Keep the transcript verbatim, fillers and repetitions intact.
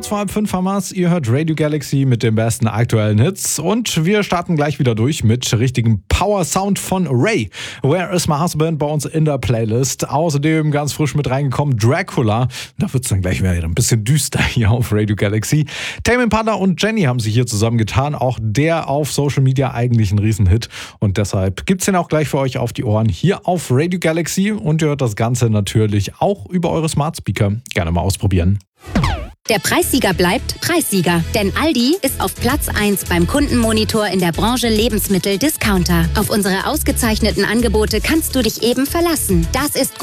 Kurz vor halb fünf haben wir's. Ihr hört Radio Galaxy mit den besten aktuellen Hits. Und wir starten gleich wieder durch mit richtigem Power-Sound von Ray. Where is my husband bei uns in der Playlist. Außerdem ganz frisch mit reingekommen Dracula. Da wird's dann gleich wieder ein bisschen düster hier auf Radio Galaxy. Tame Impala und Jenny haben sich hier zusammengetan. Auch der auf Social Media eigentlich ein Riesenhit. Und deshalb gibt's den auch gleich für euch auf die Ohren hier auf Radio Galaxy. Und ihr hört das Ganze natürlich auch über eure Smart Speaker. Gerne mal ausprobieren. Der Preissieger bleibt Preissieger, denn Aldi ist auf Platz eins beim Kundenmonitor in der Branche Lebensmittel-Discounter. Auf unsere ausgezeichneten Angebote kannst du dich eben verlassen. Das ist